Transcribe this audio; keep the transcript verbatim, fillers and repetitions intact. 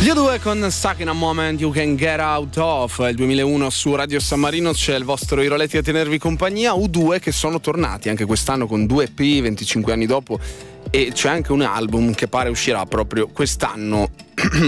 Gli U due con Stuck in a Moment You Can Get Out Of, il duemilauno su Radio San Marino. C'è il vostro Iroletti a tenervi compagnia. U due che sono tornati anche quest'anno con due E P venticinque anni dopo, e c'è anche un album che pare uscirà proprio quest'anno.